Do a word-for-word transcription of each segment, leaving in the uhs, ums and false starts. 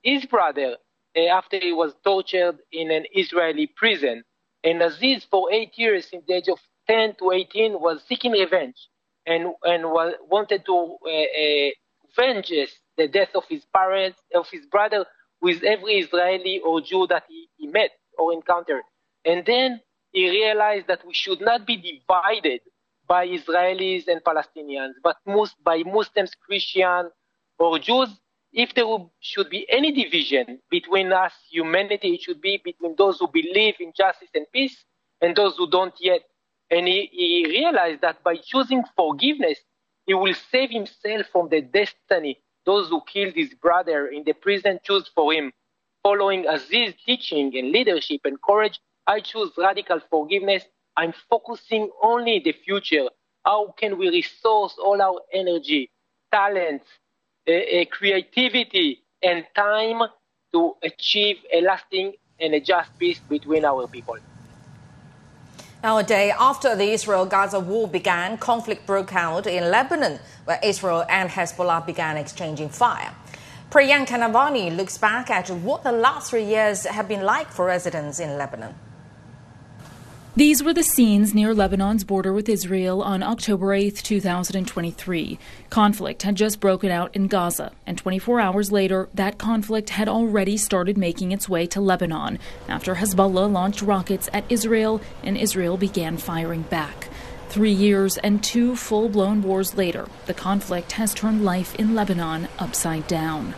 his brother uh, after he was tortured in an Israeli prison. And Aziz, for eight years, in the age of ten to eighteen, was seeking revenge and and was, wanted to uh, uh, avenge the death of his parents, of his brother, with every Israeli or Jew that he, he met or encountered. And then he realized that we should not be divided by Israelis and Palestinians, but most by Muslims, Christians, or Jews. If there should be any division between us, humanity, it should be between those who believe in justice and peace and those who don't yet. And he, he realized that by choosing forgiveness, he will save himself from the destiny those who killed his brother in the prison choose for him. Following Aziz's teaching and leadership and courage, I choose radical forgiveness. I'm focusing only the future. How can we resource all our energy, talent, uh, uh, creativity, and time to achieve a lasting and a just peace between our people? Now, a day after the Israel-Gaza war began, conflict broke out in Lebanon, where Israel and Hezbollah began exchanging fire. Priyanka Navani looks back at what the last three years have been like for residents in Lebanon. These were the scenes near Lebanon's border with Israel on October eighth, two thousand twenty-three. Conflict had just broken out in Gaza, and twenty-four hours later, that conflict had already started making its way to Lebanon after Hezbollah launched rockets at Israel and Israel began firing back. Three years and two full-blown wars later, the conflict has turned life in Lebanon upside down.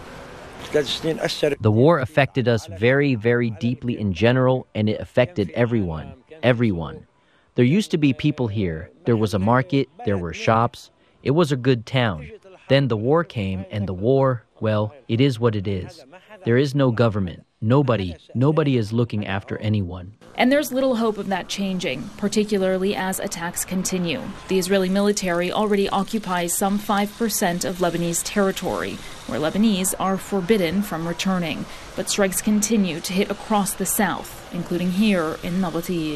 The war affected us very, very deeply in general, and it affected everyone. Everyone. There used to be people here. There was a market. There were shops. It was a good town. Then the war came, and the war, well, it is what it is. There is no government. Nobody, nobody is looking after anyone. And there's little hope of that changing, particularly as attacks continue. The Israeli military already occupies some five percent of Lebanese territory, where Lebanese are forbidden from returning. But strikes continue to hit across the south, including here in Nabatiyeh.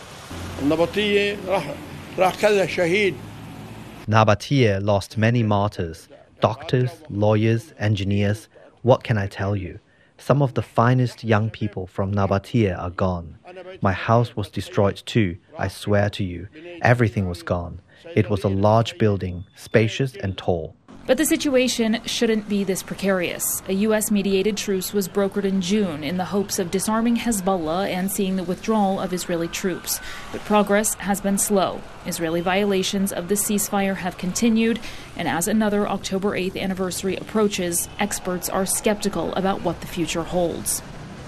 Nabatiyeh lost many martyrs, doctors, lawyers, engineers. What can I tell you? Some of the finest young people from Nabatiyeh are gone. My house was destroyed too, I swear to you. Everything was gone. It was a large building, spacious and tall. But the situation shouldn't be this precarious. A U S-mediated truce was brokered in June in the hopes of disarming Hezbollah and seeing the withdrawal of Israeli troops. But progress has been slow. Israeli violations of the ceasefire have continued, and as another October eighth anniversary approaches, experts are skeptical about what the future holds.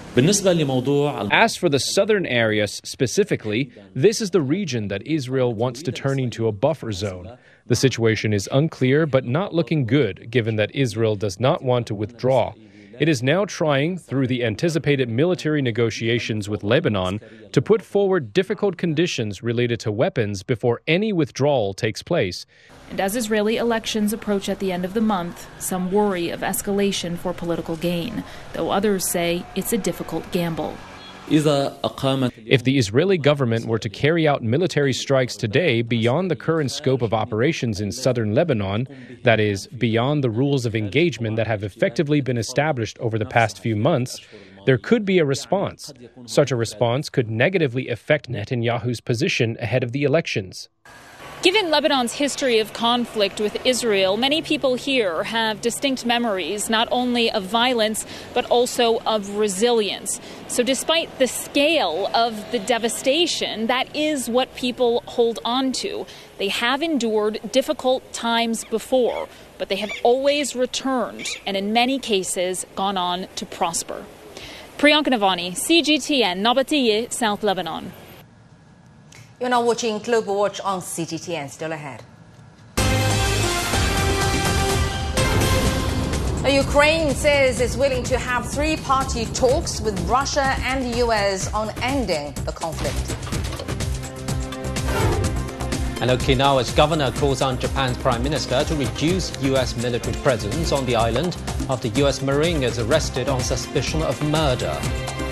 As for the southern areas specifically, this is the region that Israel wants to turn into a buffer zone. The situation is unclear but not looking good, given that Israel does not want to withdraw. It is now trying, through the anticipated military negotiations with Lebanon, to put forward difficult conditions related to weapons before any withdrawal takes place. And as Israeli elections approach at the end of the month, some worry of escalation for political gain, though others say it's a difficult gamble. If the Israeli government were to carry out military strikes today beyond the current scope of operations in southern Lebanon, that is, beyond the rules of engagement that have effectively been established over the past few months, there could be a response. Such a response could negatively affect Netanyahu's position ahead of the elections. Given Lebanon's history of conflict with Israel, many people here have distinct memories not only of violence but also of resilience. So despite the scale of the devastation, that is what people hold on to. They have endured difficult times before, but they have always returned and in many cases gone on to prosper. Priyanka Navani, C G T N, Nabatiyeh, South Lebanon. You're now watching Global Watch on C G T N. Still ahead. Now, Ukraine says it's willing to have three-party talks with Russia and the U S on ending the conflict. And Okinawa's governor calls on Japan's prime minister to reduce U S military presence on the island after U S Marine is arrested on suspicion of murder.